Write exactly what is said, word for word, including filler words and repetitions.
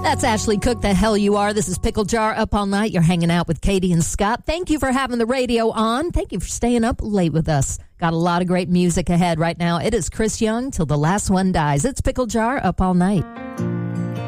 That's Ashley Cook, The Hell You Are. This is Pickle Jar Up All Night. You're hanging out with Katie and Scott. Thank you for having the radio on. Thank you for staying up late with us. Got a lot of great music ahead right now. It is Chris Young till the last one dies. It's Pickle Jar Up All Night.